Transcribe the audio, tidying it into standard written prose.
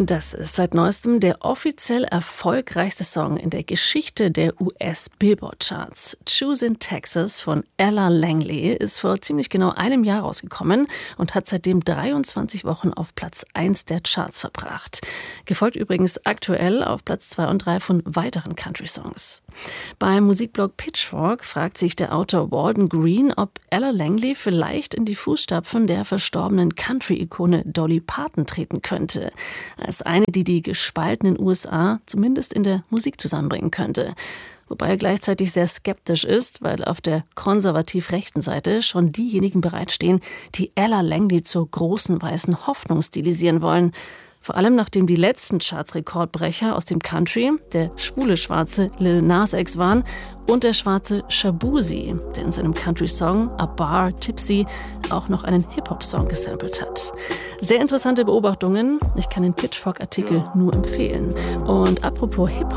Das ist seit neuestem der offiziell erfolgreichste Song in der Geschichte der US-Billboard-Charts. Choosin' Texas von Ella Langley ist vor ziemlich genau einem Jahr rausgekommen und hat seitdem 23 Wochen auf Platz 1 der Charts verbracht. Gefolgt übrigens aktuell auf Platz 2 und 3 von weiteren Country-Songs. Beim Musikblog Pitchfork fragt sich der Autor Walden Green, ob Ella Langley vielleicht in die Fußstapfen der verstorbenen Country-Ikone Dolly Parton treten könnte. Als eine, die die gespaltenen USA zumindest in der Musik zusammenbringen könnte. Wobei er gleichzeitig sehr skeptisch ist, weil auf der konservativ-rechten Seite schon diejenigen bereitstehen, die Ella Langley zur großen weißen Hoffnung stilisieren wollen. Vor allem nachdem die letzten Charts-Rekordbrecher aus dem Country der schwule Schwarze Lil Nas X waren und der schwarze Shaboozey, der in seinem Country-Song A Bar Tipsy auch noch einen Hip-Hop-Song gesampelt hat. Sehr interessante Beobachtungen. Ich kann den Pitchfork-Artikel nur empfehlen. Und apropos Hip-Hop,